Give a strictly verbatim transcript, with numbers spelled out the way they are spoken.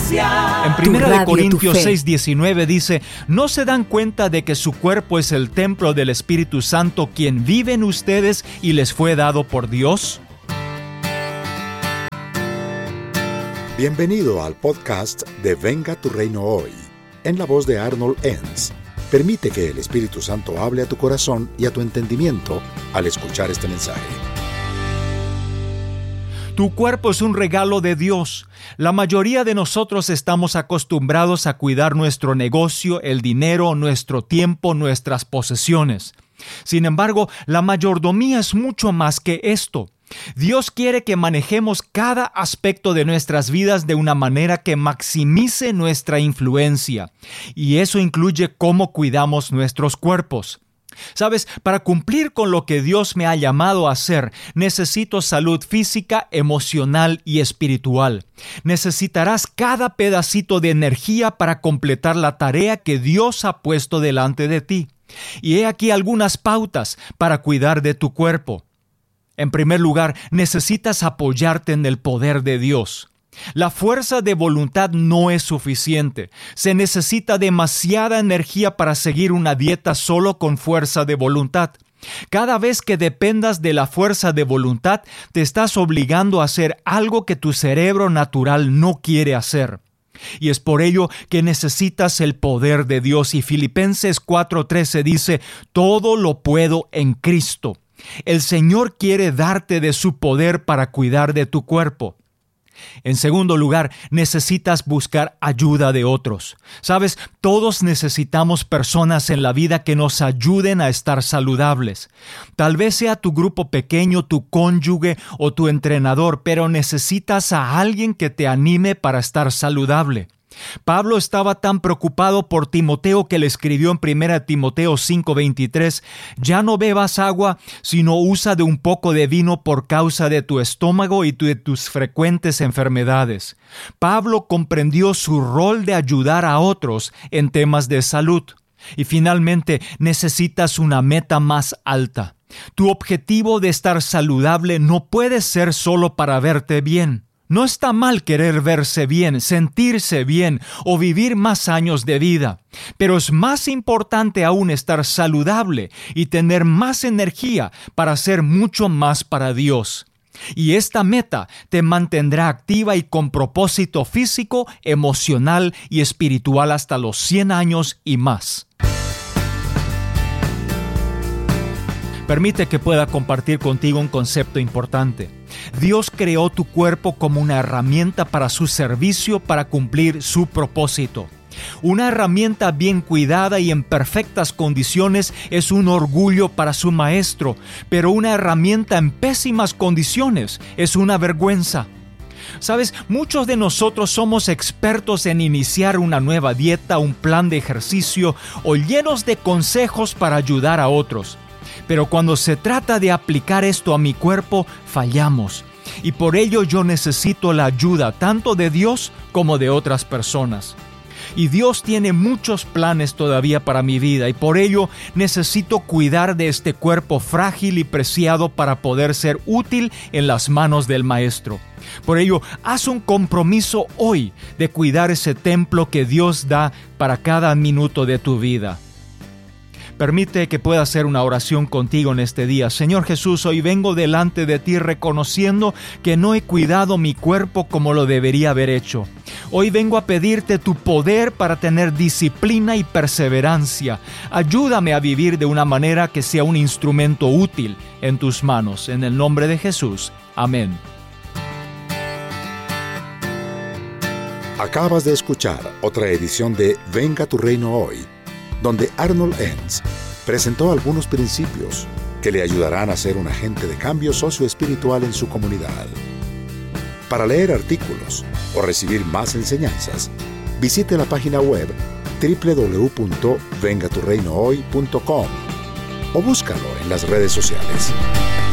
gracia. En primera de Corintios Tu fe. seis diecinueve dice: ¿no se dan cuenta de que su cuerpo es el templo del Espíritu Santo, quien vive en ustedes y les fue dado por Dios? Bienvenido al podcast de Venga tu Reino Hoy, en la voz de Arnold Enns. Permite que el Espíritu Santo hable a tu corazón y a tu entendimiento al escuchar este mensaje. Tu cuerpo es un regalo de Dios. La mayoría de nosotros estamos acostumbrados a cuidar nuestro negocio, el dinero, nuestro tiempo, nuestras posesiones. Sin embargo, la mayordomía es mucho más que esto. Dios quiere que manejemos cada aspecto de nuestras vidas de una manera que maximice nuestra influencia, y eso incluye cómo cuidamos nuestros cuerpos. Sabes, para cumplir con lo que Dios me ha llamado a hacer, necesito salud física, emocional y espiritual. Necesitarás cada pedacito de energía para completar la tarea que Dios ha puesto delante de ti. Y he aquí algunas pautas para cuidar de tu cuerpo. En primer lugar, necesitas apoyarte en el poder de Dios. La fuerza de voluntad no es suficiente. Se necesita demasiada energía para seguir una dieta solo con fuerza de voluntad. Cada vez que dependas de la fuerza de voluntad, te estás obligando a hacer algo que tu cerebro natural no quiere hacer. Y es por ello que necesitas el poder de Dios. Y Filipenses cuatro trece dice: todo lo puedo en Cristo. El Señor quiere darte de su poder para cuidar de tu cuerpo. En segundo lugar, necesitas buscar ayuda de otros. Sabes, todos necesitamos personas en la vida que nos ayuden a estar saludables. Tal vez sea tu grupo pequeño, tu cónyuge o tu entrenador, pero necesitas a alguien que te anime para estar saludable. Pablo estaba tan preocupado por Timoteo que le escribió en primera Timoteo cinco veintitrés: ya no bebas agua, sino usa de un poco de vino por causa de tu estómago y de tus frecuentes enfermedades. Pablo comprendió su rol de ayudar a otros en temas de salud. Y finalmente, necesitas una meta más alta. Tu objetivo de estar saludable no puede ser solo para verte bien. No está mal querer verse bien, sentirse bien o vivir más años de vida, pero es más importante aún estar saludable y tener más energía para hacer mucho más para Dios. Y esta meta te mantendrá activa y con propósito físico, emocional y espiritual hasta los cien años y más. Permite que pueda compartir contigo un concepto importante. Dios creó tu cuerpo como una herramienta para su servicio, para cumplir su propósito. Una herramienta bien cuidada y en perfectas condiciones es un orgullo para su maestro, pero una herramienta en pésimas condiciones es una vergüenza. Sabes, muchos de nosotros somos expertos en iniciar una nueva dieta, un plan de ejercicio o llenos de consejos para ayudar a otros. Pero cuando se trata de aplicar esto a mi cuerpo, fallamos. Y por ello yo necesito la ayuda tanto de Dios como de otras personas. Y Dios tiene muchos planes todavía para mi vida y por ello necesito cuidar de este cuerpo frágil y preciado para poder ser útil en las manos del Maestro. Por ello, haz un compromiso hoy de cuidar ese templo que Dios da para cada minuto de tu vida. Permite que pueda hacer una oración contigo en este día. Señor Jesús, hoy vengo delante de ti reconociendo que no he cuidado mi cuerpo como lo debería haber hecho. Hoy vengo a pedirte tu poder para tener disciplina y perseverancia. Ayúdame a vivir de una manera que sea un instrumento útil en tus manos. En el nombre de Jesús. Amén. Acabas de escuchar otra edición de Venga tu Reino Hoy, donde Arnold Enns presentó algunos principios que le ayudarán a ser un agente de cambio socioespiritual en su comunidad. Para leer artículos o recibir más enseñanzas, visite la página web doble u doble u doble u punto venga tu reino hoy punto com o búscalo en las redes sociales.